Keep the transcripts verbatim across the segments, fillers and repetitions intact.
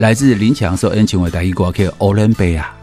来自林强所演唱的台语歌曲《乌兰贝亚》。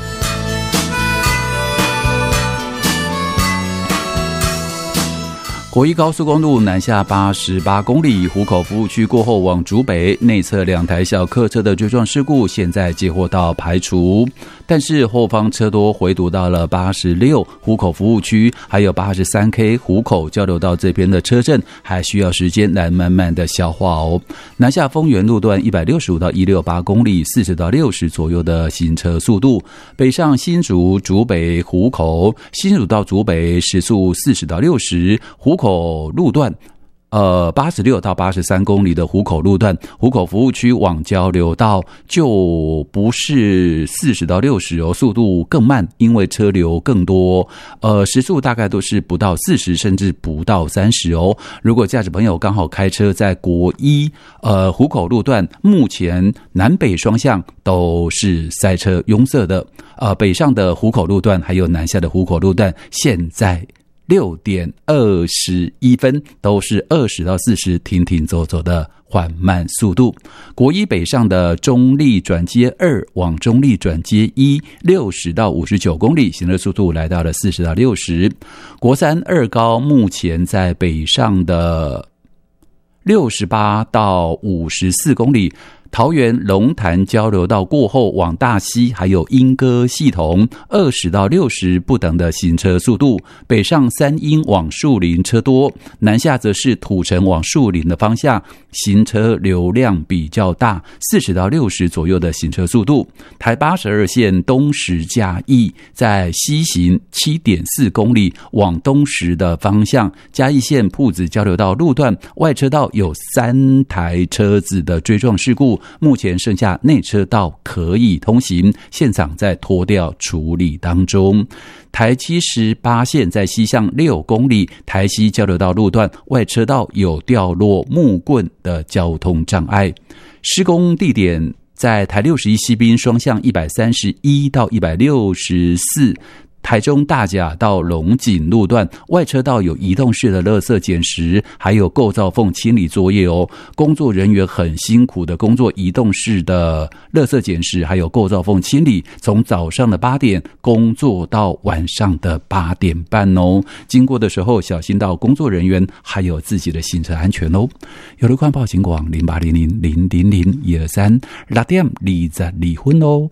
国一高速公路南下八十八公里，湖口服务区过后往竹北内侧两台小客车的追撞事故，现在接获到排除，但是后方车多回堵到了八十六湖口服务区，还有八十三 K 湖口交流道这边的车阵，还需要时间来慢慢的消化哦。南下丰原路段一百六十五到一百六十八公里，四十到六十左右的行车速度，北上新竹竹北湖口，新竹到竹北时速四十到六十，湖口路段呃，八十六到八十三公里的湖口路段，湖口服务区往交流道就不是四十到六十哦，速度更慢，因为车流更多，呃，时速大概都是不到四十，甚至不到三十哦。如果驾驶朋友刚好开车在国一呃湖口路段，目前南北双向都是塞车拥塞的，呃，北上的湖口路段还有南下的湖口路段，现在六点二十一分都是二十到四十停停走走的缓慢速度。国一北上的中立转接二往中立转接一，六十到五十九公里，行车速度来到了四十到六十。国三二高目前在北上的六十八到五十四公里，桃园龙潭交流道过后往大溪还有莺歌系统二十到六十不等的行车速度，北上三鹰往树林车多，南下则是土城往树林的方向行车流量比较大，四十到六十左右的行车速度。台八十二线东石嘉义在西行 七点四公里往东石的方向，嘉义县朴子交流道路段外车道有三台车子的追撞事故，目前剩下内车道可以通行，现场在拖吊处理当中。台七十八线在西向六公里，台西交流道路段外车道有掉落木棍的交通障碍。施工地点在台六十一西滨双向一百三十一到一百六十四，台中大甲到龙井路段外车道有移动式的垃圾捡拾，还有构造缝清理作业哦。工作人员很辛苦的工作移动式的垃圾捡拾，还有构造缝清理，从早上的八点工作到晚上的八点半哦。经过的时候小心到工作人员还有自己的行车安全哦。有路况报警广零八零零零零零一二三六点二十二分哦。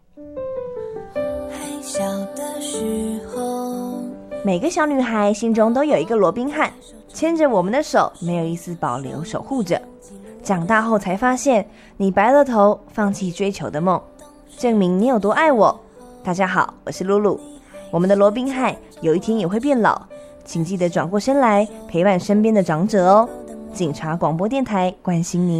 每个小女孩心中都有一个罗宾汉，牵着我们的手，没有一丝保留守护着。长大后才发现，你白了头，放弃追求的梦，证明你有多爱我。大家好，我是露露。我们的罗宾汉有一天也会变老，请记得转过身来陪伴身边的长者哦。警察广播电台关心您。